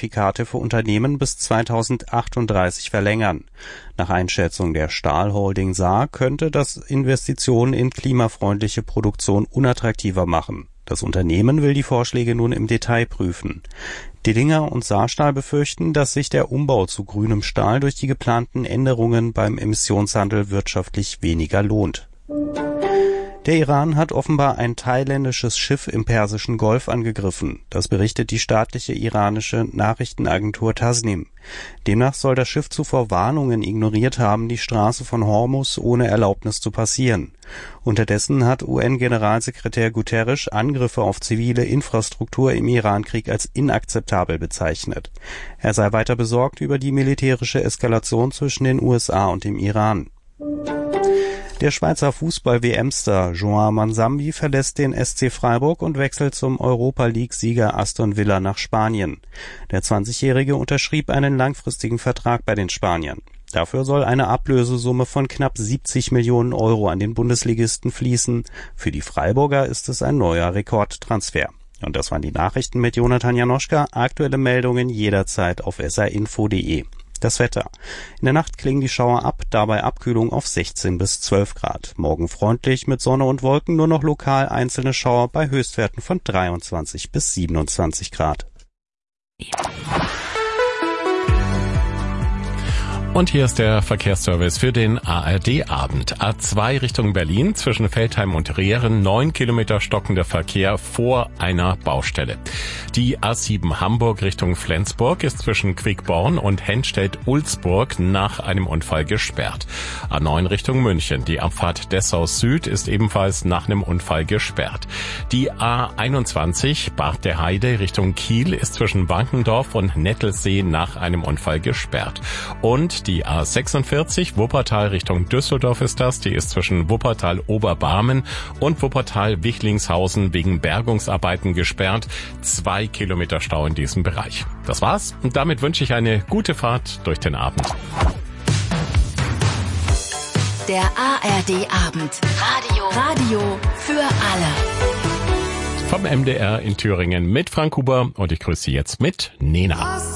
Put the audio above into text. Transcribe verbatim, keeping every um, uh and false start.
Zertifikate für Unternehmen bis zweitausendachtunddreißig verlängern. Nach Einschätzung der Stahlholding Saar könnte das Investitionen in klimafreundliche Produktion unattraktiver machen. Das Unternehmen will die Vorschläge nun im Detail prüfen. Dillinger und Saarstahl befürchten, dass sich der Umbau zu grünem Stahl durch die geplanten Änderungen beim Emissionshandel wirtschaftlich weniger lohnt. Der Iran hat offenbar ein thailändisches Schiff im Persischen Golf angegriffen. Das berichtet die staatliche iranische Nachrichtenagentur Tasnim. Demnach soll das Schiff zuvor Warnungen ignoriert haben, die Straße von Hormuz ohne Erlaubnis zu passieren. Unterdessen hat U N-Generalsekretär Guterres Angriffe auf zivile Infrastruktur im Irankrieg als inakzeptabel bezeichnet. Er sei weiter besorgt über die militärische Eskalation zwischen den U S A und dem Iran. Der Schweizer Fußball-W M-Star João Manzambi verlässt den S C Freiburg und wechselt zum Europa-League-Sieger Aston Villa nach Spanien. Der zwanzigjährige unterschrieb einen langfristigen Vertrag bei den Spaniern. Dafür soll eine Ablösesumme von knapp siebzig Millionen Euro an den Bundesligisten fließen. Für die Freiburger ist es ein neuer Rekordtransfer. Und das waren die Nachrichten mit Jonathan Janoschka. Aktuelle Meldungen jederzeit auf s r info punkt d e. Das Wetter. In der Nacht klingen die Schauer ab, dabei Abkühlung auf sechzehn bis zwölf Grad. Morgen freundlich mit Sonne und Wolken, nur noch lokal einzelne Schauer bei Höchstwerten von dreiundzwanzig bis siebenundzwanzig Grad. Und hier ist der Verkehrsservice für den A R D-Abend. A zwei Richtung Berlin, zwischen Veltheim und Rehren, neun Kilometer stockender Verkehr vor einer Baustelle. Die A sieben Hamburg Richtung Flensburg ist zwischen Quickborn und Hennstedt-Ulzburg nach einem Unfall gesperrt. A neun Richtung München, die Abfahrt Dessau Süd ist ebenfalls nach einem Unfall gesperrt. Die A einundzwanzig Bad der Heide Richtung Kiel ist zwischen Wankendorf und Nettelsee nach einem Unfall gesperrt. Und die A sechsundvierzig Wuppertal Richtung Düsseldorf ist das. Die ist zwischen Wuppertal-Oberbarmen und Wuppertal-Wichlingshausen wegen Bergungsarbeiten gesperrt. Zwei Kilometer Stau in diesem Bereich. Das war's. Und damit wünsche ich eine gute Fahrt durch den Abend. Der A R D-Abend. Radio. Radio für alle. Vom M D R in Thüringen mit Frank Huber und ich grüße Sie jetzt mit Nena.